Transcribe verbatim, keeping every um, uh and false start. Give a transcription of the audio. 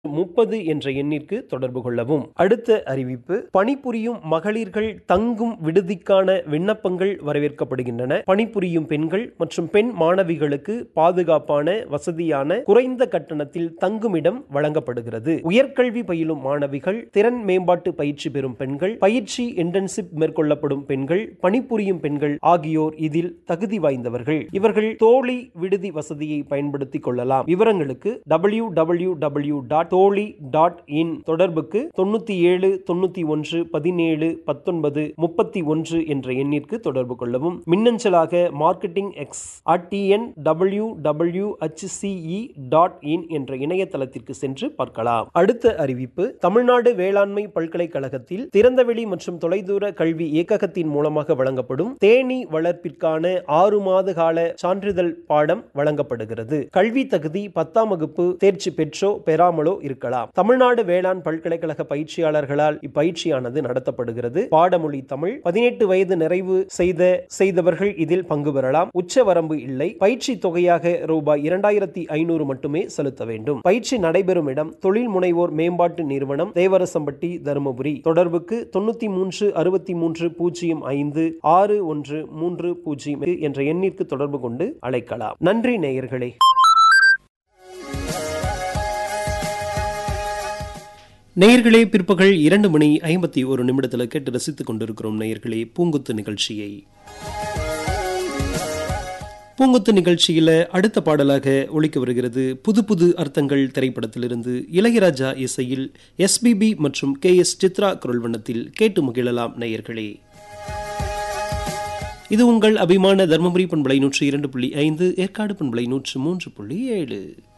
முப்பது என்ற எண்ணிற்கு தொடர்பு கொள்ளவும். அடுத்த அறிவிப்பு, பணிபுரியும் மகளிர்கள் தங்கும் விடுதிக்கான விண்ணப்பங்கள் வரவேற்கப்படுகின்றன. பணிபுரியும் பெண்கள் மற்றும் பெண் மாணவிகளுக்கு பாதுகாப்பான, வசதியான, குறைந்த கட்டணத்தில் தங்குமிடம் வழங்கப்படுகிறது. உயர்கல்வி பயிலும் மாணவிகள், திறன் மேம்பாட்டு பயிற்சி பெறும் பெண்கள், பயிற்சி இன்டர்ன்ஷிப் மேற்கொள்ளப்படும் பெண்கள், பணிபுரியும் பெண்கள் ஆகியோர் இதில் தகுதி வாய்ந்தவர்கள். இவர்கள் தோழி விடுதி வசதியை பயன்படுத்திக் கொள்ளலாம். விவரங்களுக்கு டபிள்யூ டபிள்யூ டபிள்யூ டாட் தோழி டாட் இன் தொடர்புக்கு தொண்ணூத்தி ஏழு தொண்ணூத்தி ஒன்று பதினேழு பத்தொன்பது முப்பத்தி ஒன்று என்ற எண்ணிற்கு தொடர்பு கொள்ளவும். மின்னஞ்சலாக marketing X at TN W W H C E dot in என்ற இணையதளத்திற்கு சென்று பார்க்கலாம். அடுத்த அறிவிப்பு, தமிழ்நாடு வேளாண்மை பல்கலைக்கழகத்தில் திறந்தவெளி மற்றும் தொலைதூர கல்வி இயக்ககத்தின் மூலமாக வழங்கப்படும் தேனீ வளர்ப்பிற்கான ஆறு மாத கால சான்றிதழ் பாடம் வழங்கப்படுகிறது. கல்வி தகுதி பத்தாம் வகுப்பு தேர்ச்சி பெற்றோ பெறாமலோ இருக்கலாம். தமிழ்நாடு வேளாண் பல்கலைக்கழக பயிற்சியாளர்களால் இப்பயிற்சியானது நடத்தப்படுகிறது. பாடமொழி தமிழ். பதினெட்டு வயது நிறைவு செய்த செய்தவர்கள் இதில் பங்கு பெறலாம். உச்சவரம்பு இல்லை. பயிற்சி தொகையாக ரூபாய் இரண்டாயிரத்தி ஐநூறு மட்டுமே செலுத்த வேண்டும். பயிற்சி நடைபெறும் இடம் தொழில் முனைவோர் மேம்பாட்டு நிறுவனம், தேவரசம்பட்டி, தருமபுரி. தொடர்புக்கு தொண்ணூத்தி மூன்று அறுபத்தி மூன்று பூஜ்ஜியம் ஐந்து ஆறு ஒன்று மூன்று பூஜ்ஜியம் என்ற எண்ணிற்கு தொடர்பு கொண்டு அழைக்கலாம். நன்றி நேயர்களே. நேயர்களே, பிற்பகல் இரண்டு மணி ஐம்பத்தி ஒரு நிமிடத்தில் கேட்டு ரசித்துக் கொண்டிருக்கிறோம் நேயர்களே பூங்குத்து நிகழ்ச்சியை. பூங்குத்து நிகழ்ச்சியில அடுத்த பாடலாக ஒலிக்க வருகிறது புது புது அர்த்தங்கள் திரைப்படத்திலிருந்து இளையராஜா இசையில் எஸ்பிபி மற்றும் கே எஸ் சித்ரா குரல் வண்ணத்தில் கேட்டு மகிழலாம் நேயர்களே. இது உங்கள் அபிமான தர்மபுரி பண்பலை நூற்றி இரண்டு புள்ளி ஐந்து, ஏற்காடு பண்பலை நூற்று மூன்று புள்ளி ஏழு.